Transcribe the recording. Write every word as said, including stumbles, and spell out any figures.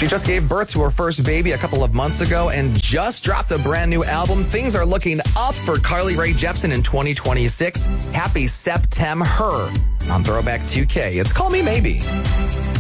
She just gave birth to her first baby a couple of months ago and just dropped a brand new album. Things are looking up for Carly Rae Jepsen in twenty twenty-six. Happy September on Throwback two K. It's Call Me Maybe.